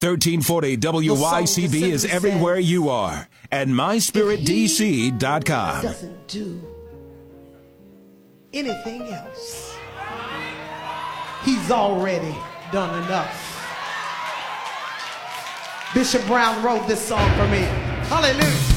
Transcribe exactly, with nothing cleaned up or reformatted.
thirteen forty W Y C B is everywhere you are at my spirit d c dot com. Doesn't do anything else. He's already done enough. Bishop Brown wrote this song for me. Hallelujah.